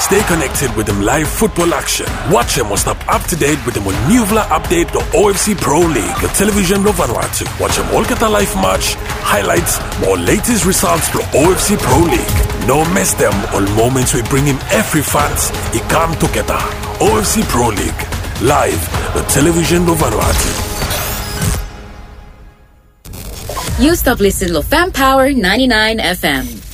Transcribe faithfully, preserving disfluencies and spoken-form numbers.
stay connected with them live football action. Watch them must up up to date with them on Nuvla Update, the O F C Pro League, the television of Vanuatu. Watch them all get a live match, highlights, more latest results to O F C Pro League. No miss them all moments we bring him every fans. He come together. O F C Pro League, live, the television of Vanuatu. You stop listening to Fan Power ninety-nine F M.